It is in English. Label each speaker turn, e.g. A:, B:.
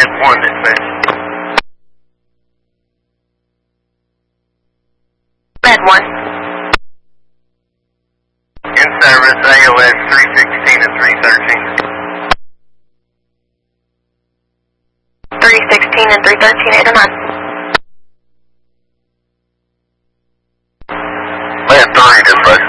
A: 1 dispatch.
B: Med 1.
A: In service, AOS 316 and 313.
B: 316 and 313, 8 or 9.
A: Med 3 dispatch.